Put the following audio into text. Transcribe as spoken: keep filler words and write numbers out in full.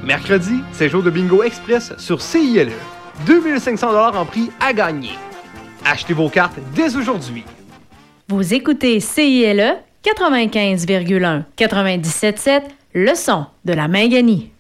Mercredi, c'est jour de bingo express sur C I L E. deux mille cinq cents dollars en prix à gagner. Achetez vos cartes dès aujourd'hui. Vous écoutez C I L E quatre-vingt-quinze virgule un, quatre-vingt-dix-sept virgule sept, le son de la Minganie.